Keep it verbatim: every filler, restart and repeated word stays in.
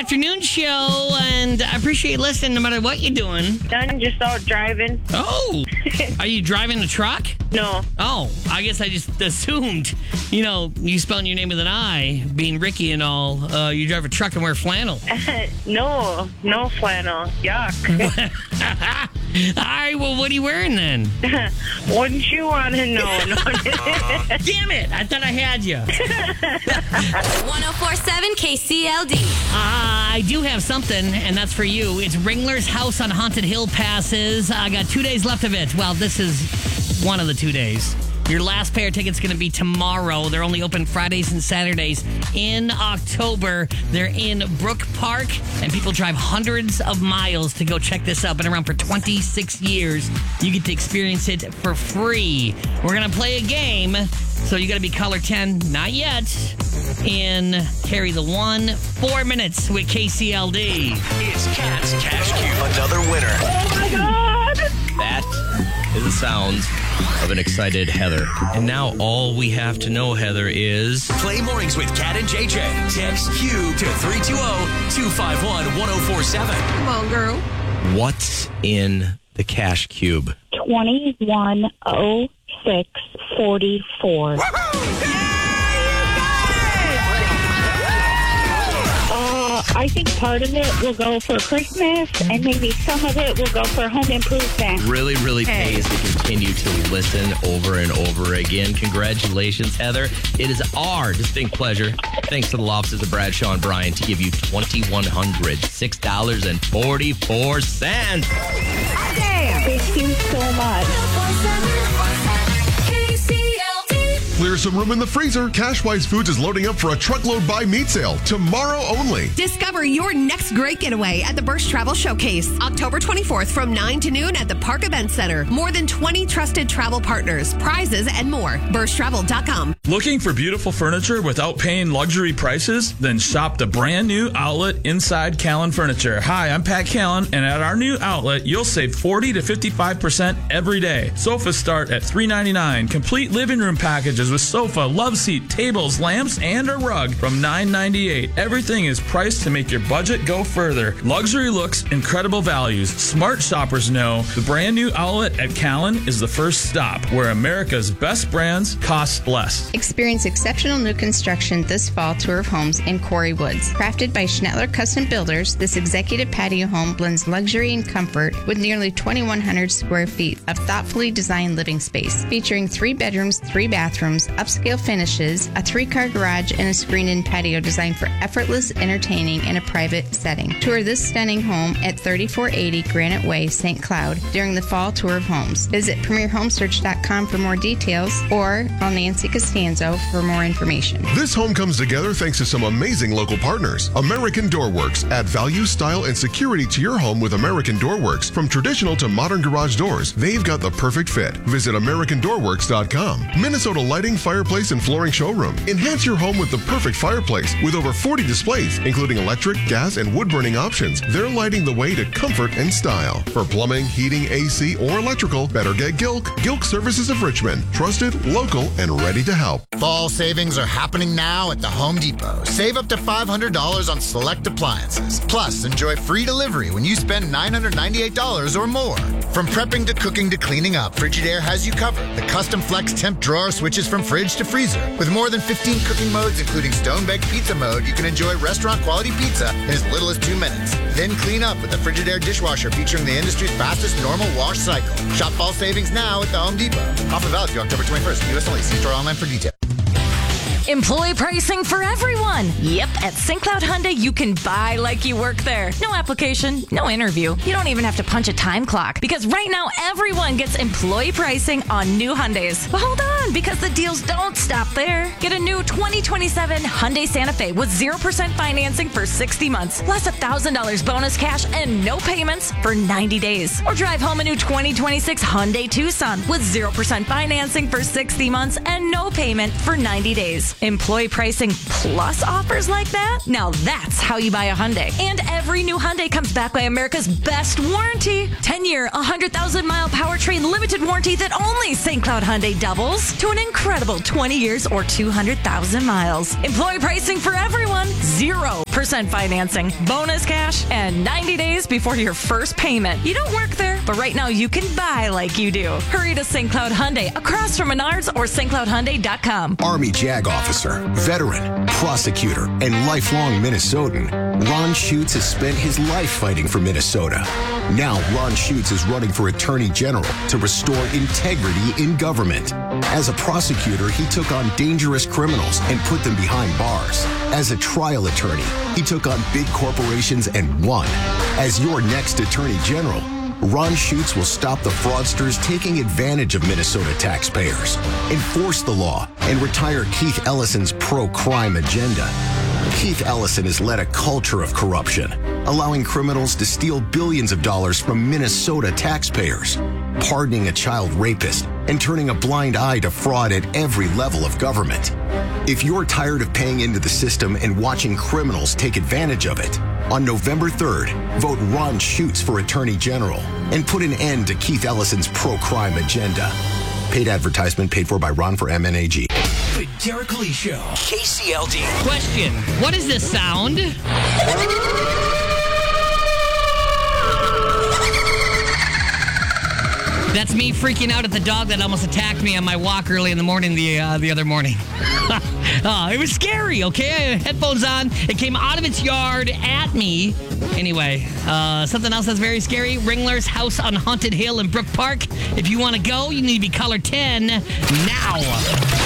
afternoon show, and I appreciate you listening no matter what you're doing. I'm just out driving. Oh, are you driving a truck? No. Oh, I guess I just assumed, you know, you spelling your name with an I, being Ricky and all, uh, you drive a truck and wear flannel. no, no flannel. Yuck. All right, well, what are you wearing then? Wouldn't you want to know? uh, damn it, I thought I had you. one oh four point seven K C L D. Uh, I do have something, and that's for you. It's Ringler's House on Haunted Hill passes. I got two days left of it. Well, this is one of the two days. Your last pair of tickets going to be tomorrow. They're only open Fridays and Saturdays in October. They're in Brook Park, and people drive hundreds of miles to go check this out. Been around for twenty-six years. You get to experience it for free. We're going to play a game, so you got to be caller ten, not yet, and carry the one, four minutes with K C L D. It's Cat's Cash Cube. Another winner. Oh, my God. That is the sounds of an excited Heather. And now all we have to know, Heather, is... Play Mornings with Cat and J J. Text Cube to three two zero, two five one, one oh four seven. Come on, girl. What's in the Cash Cube? twenty-one oh six forty-four. I think part of it will go for Christmas, and maybe some of it will go for home improvement. Really, really pays to continue to listen over and over again. Congratulations, Heather. It is our distinct pleasure, thanks to the law offices of Bradshaw and Bryan, to give you twenty-one hundred six dollars and forty-four cents. Damn! Thank you so much. Clear some room in the freezer. Cashwise Foods is loading up for a truckload buy meat sale tomorrow only. Discover your next great getaway at the Bursch Travel Showcase, October twenty-fourth from nine to noon at the Park Event Center. More than twenty trusted travel partners, prizes, and more. bursch travel dot com. Looking for beautiful furniture without paying luxury prices? Then shop the brand new outlet inside Callan Furniture. Hi, I'm Pat Callan, and at our new outlet, you'll save forty to fifty-five percent every day. Sofas start at three ninety-nine. Complete living room packages with sofa, love seat, tables, lamps, and a rug from nine ninety-eight. Everything is priced to make your budget go further. Luxury looks, incredible values. Smart shoppers know the brand new outlet at Callan is the first stop where America's best brands cost less. Experience exceptional new construction this fall tour of homes in Quarry Woods. Crafted by Schnettler Custom Builders, this executive patio home blends luxury and comfort with nearly twenty-one hundred square feet of thoughtfully designed living space, featuring three bedrooms, three bathrooms, upscale finishes, a three-car garage, and a screened-in patio designed for effortless entertaining in a private setting. Tour this stunning home at thirty-four eighty Granite Way, Saint Cloud during the fall tour of homes. Visit premier home search dot com for more details or call Nancy Costanzo for more information. This home comes together thanks to some amazing local partners. American Door Works. Add value, style, and security to your home with American Door Works. From traditional to modern garage doors, they've got the perfect fit. Visit american door works dot com. Minnesota Lighting, Fireplace, and Flooring Showroom. Enhance your home with the perfect fireplace with over forty displays, including electric, gas, and wood-burning options. They're lighting the way to comfort and style. For plumbing, heating, A C, or electrical, better get Gilk. Gilk Services of Richmond. Trusted, local, and ready to help. Fall savings are happening now at the Home Depot. Save up to five hundred dollars on select appliances. Plus, enjoy free delivery when you spend nine hundred ninety-eight dollars or more. From prepping to cooking to cleaning up, Frigidaire has you covered. The custom flex temp drawer switches from fridge to freezer. With more than fifteen cooking modes, including stone-baked pizza mode, you can enjoy restaurant-quality pizza in as little as two minutes. Then clean up with the Frigidaire dishwasher featuring the industry's fastest normal wash cycle. Shop fall savings now at the Home Depot. Offer valid through October twenty-first. U S only. See store online for details. Employee pricing for everyone. Yep, at Saint Cloud Hyundai, you can buy like you work there. No application, no interview. You don't even have to punch a time clock because right now everyone gets employee pricing on new Hyundais. But hold on, because the deals don't stop there. Get a new twenty twenty-seven Hyundai Santa Fe with zero percent financing for sixty months, plus one thousand dollars bonus cash and no payments for ninety days. Or drive home a new twenty twenty-six Hyundai Tucson with zero percent financing for sixty months and no payment for ninety days. Employee pricing plus offers like that? Now that's how you buy a Hyundai. And every new Hyundai comes back by America's best warranty. ten-year, one hundred thousand mile powertrain limited warranty that only Saint Cloud Hyundai doubles to an incredible twenty years or two hundred thousand miles. Employee pricing for everyone. zero percent percent financing, bonus cash, and ninety days before your first payment. You don't work there, but right now you can buy like you do. Hurry to Saint Cloud Hyundai across from Menards or S T Cloud Hyundai dot com. Army JAG officer, veteran, prosecutor, and lifelong Minnesotan, Ron Schutz has spent his life fighting for Minnesota. Now Ron Schutz is running for Attorney General to restore integrity in government. As a prosecutor, he took on dangerous criminals and put them behind bars. As a trial attorney, he took on big corporations and won. As your next Attorney General, Ron Schutz will stop the fraudsters taking advantage of Minnesota taxpayers, enforce the law, and retire Keith Ellison's pro-crime agenda. Keith Ellison has led a culture of corruption, allowing criminals to steal billions of dollars from Minnesota taxpayers, pardoning a child rapist, and turning a blind eye to fraud at every level of government. If you're tired of paying into the system and watching criminals take advantage of it, on November third, vote Ron Schutz for Attorney General and put an end to Keith Ellison's pro-crime agenda. Paid advertisement paid for by Ron for M N A G. The Derek Lee Show. K C L D. Question. What is this sound? That's me freaking out at the dog that almost attacked me on my walk early in the morning the uh, the other morning. uh, it was scary, okay? I had headphones on. It came out of its yard at me. Anyway, uh, something else that's very scary. Ringler's House on Haunted Hill in Brook Park. If you want to go, you need to be caller ten now.